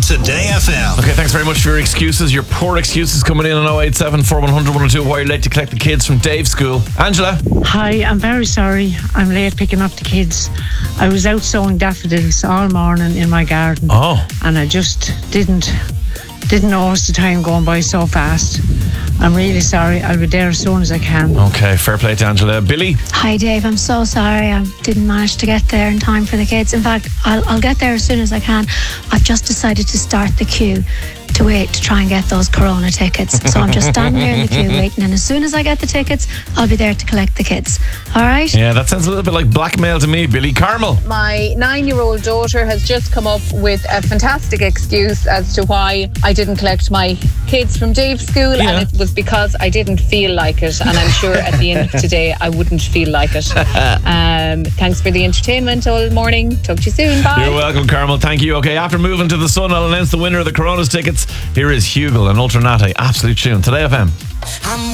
Today FM. Okay, thanks very much for your excuses. Your poor excuses coming in on 087 4100 102 while you're late to collect the kids from Dave's school. Angela? Hi, I'm very sorry. I'm late picking up the kids. I was out sowing daffodils all morning in my garden. Oh. And I just didn't notice the time going by so fast. I'm really sorry. I'll be there as soon as I can. Okay, fair play to Angela. Billy? Hi Dave, I'm so sorry I didn't manage to get there in time for the kids. In fact, I'll get there as soon as I can. I've just decided to start the queue to wait to try and get those Corona tickets. So I'm just standing here in the queue waiting, and as soon as I get the tickets, I'll be there to collect the kids. All right? Yeah, that sounds a little bit like blackmail to me, Billy. Carmel? My 9-year-old daughter has just come up with a fantastic excuse as to why I didn't collect my kids from Dave's school, and it was because I didn't feel like it, and I'm sure at the end of today I wouldn't feel like it. Thanks for the entertainment all morning. Talk to you soon. Bye. You're welcome, Carmel. Thank you. Okay, after moving to the sun, I'll announce the winner of the Coronas tickets. Here is Hugel and Ultranate. Absolute tune. Today FM.